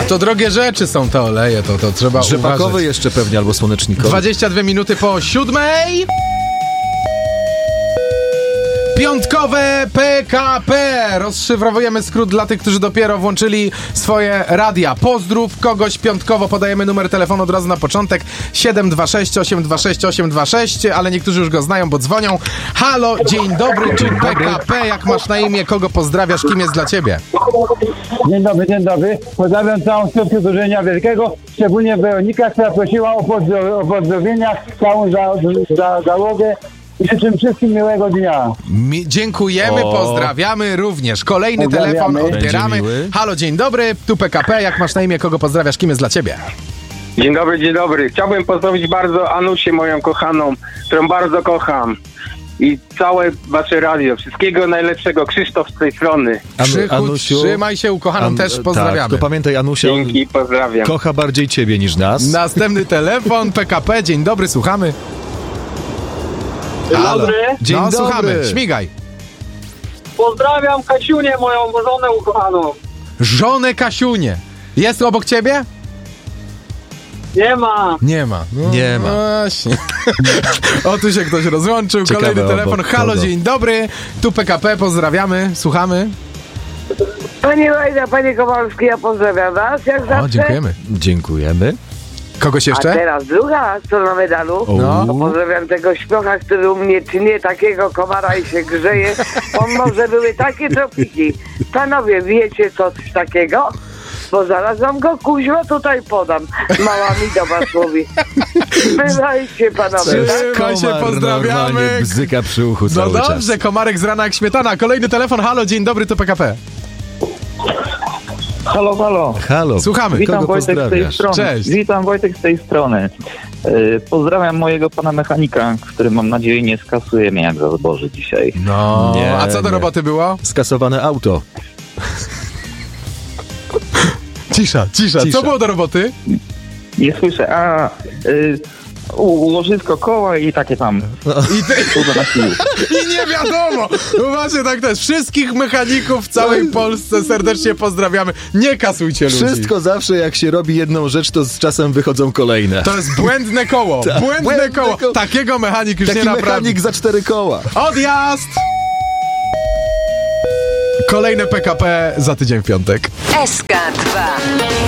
To drogie rzeczy są te oleje, to trzeba Rzepakowy uważać. jeszcze pewnie, albo słonecznikowy. 22 minuty po 7. Piątkowe PKP. Rozszyfrowujemy skrót dla tych, którzy dopiero włączyli swoje radia. Pozdrów kogoś piątkowo. Podajemy numer telefonu od razu na początek. 726 826 826, ale niektórzy już go znają, bo dzwonią. Halo, dzień dobry, tu PKP. Jak masz na imię? Kogo pozdrawiasz? Kim jest dla ciebie? Dzień dobry. Pozdrawiam całą stację Drużenia Wielkiego, szczególnie Weronika, która prosiła o pozdrowienia, całą załogę i życzę wszystkim miłego dnia. Dziękujemy, pozdrawiamy również. Kolejny telefon odbieramy. Halo, dzień dobry, tu PKP. Jak masz na imię? Kogo pozdrawiasz? Kim jest dla ciebie? Dzień dobry. Chciałbym pozdrowić bardzo Anusię, moją kochaną, którą bardzo kocham. I całe wasze radio. Wszystkiego najlepszego. Krzysztof z tej strony. Anusiu, trzymaj się, ukochaną też pozdrawiamy. Tak, to pamiętaj, Anusia Dzięki, pozdrawiam. kocha bardziej ciebie niż nas. Następny telefon, PKP. Dzień dobry, słuchamy. Dzień dobry. Dzień dobry. Słuchamy, śmigaj. Pozdrawiam Kasiunię, moją żonę ukochaną. Żonę Kasiunię. Jest obok ciebie? Nie ma. Nie ma. No, Nie ma. Właśnie. O, tu się ktoś rozłączył. Ciekawe, Kolejny telefon. obok Halo, kogo? dzień dobry. Tu PKP, pozdrawiamy, słuchamy. Panie Wajda, panie Kowalski, ja pozdrawiam was, jak zawsze. O, dziękujemy. Dziękujemy. Kogoś A jeszcze? teraz druga strona medalu. No. To pozdrawiam tego śpiocha, który u mnie tnie takiego komara i się grzeje. Może były takie tropiki. Panowie, wiecie coś takiego? Bo zaraz wam go kuźwa tutaj podam. Mała mi do was mówi. Bywajcie, panowie. Trzymaj się, pozdrawiamy. Normalnie bzyka przy uchu No cały dobrze, czas. komarek z rana jak śmietana. Kolejny telefon. Halo, dzień dobry, to PKP. Halo. Halo, Słuchamy. Witam, kogo Wojtek z tej pozdrawiasz? strony. Cześć. Witam, Wojtek z tej strony. Pozdrawiam mojego pana mechanika, który mam nadzieję nie skasuje mnie jak za zboże dzisiaj. No, Nie, a co do nie. roboty było? Skasowane auto. Cisza. Co było do roboty? Nie słyszę, łożysko koła i takie tam. Cudo na sił. I nie wiadomo! Właśnie tak też. Wszystkich mechaników w całej Polsce serdecznie pozdrawiamy. Nie kasujcie ludzi. Wszystko zawsze jak się robi jedną rzecz, to z czasem wychodzą kolejne. To jest błędne koło. Tak, Błędne koło. Takiego mechanik już Taki nie naprawi. mechanik za 4 koła. Odjazd! Kolejne PKP za tydzień w piątek. SK2